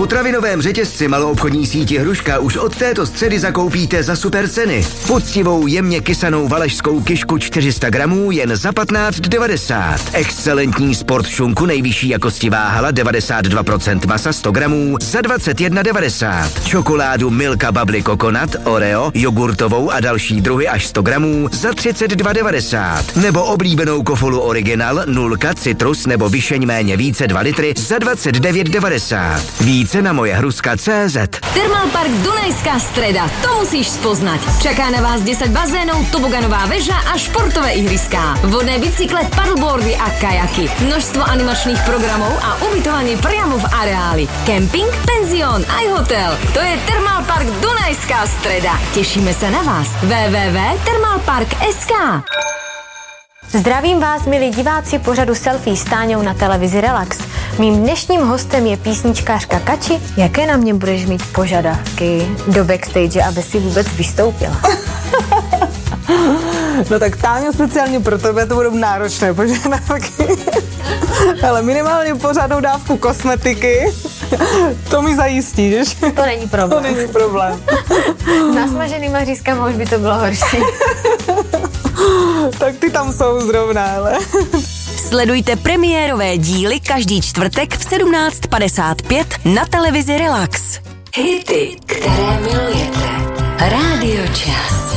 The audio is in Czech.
potravinovém řetězci maloobchodní síti Hruška už od této středy zakoupíte za super ceny. Poctivou jemně kysanou valašskou kišku 400 gramů jen za 15,90. Excelentní sport šunku nejvyšší jakosti váhala 92% masa 100 gramů za 21,90. Čokoládu Milka Bubbly Coconut, Oreo, jogurtovou a další druhy až 100 gramů za 32,90. Nebo oblíbenou kofolu Original, 0 citrus nebo vyšeň méně více 2 litry za 29,90. Více na mojehruska.cz. Thermalpark Dunajská streda, to musíš spoznať. Čaká na vás 10 bazénov, toboganová veža a športové ihriská. Vodné bicykle, paddleboardy a kajaky. Množstvo animačných programov a ubytovanie priamo v areáli. Kemping, penzión aj hotel. To je Thermalpark Dunajská streda. Tešíme sa na vás. www.thermalpark.sk. Zdravím vás, milí diváci pořadu Selfie s Táňou na televizi Relax. Mým dnešním hostem je písničkářka Kači. Jaké na mě budeš mít požadavky do backstage, aby si vůbec vystoupila? No tak Táňo, speciálně pro tebe to budou náročné požadavky. Ale minimálně pořádnou dávku kosmetiky, to mi zajistíš. To není problém. To není problém. S nasmaženýma řízkama už by to bylo horší. Tak ty tam jsou zrovna, ale... Sledujte premiérové díly každý čtvrtek v 17:55 na televizi Relax. Hity, které milujete. Rádio Čas.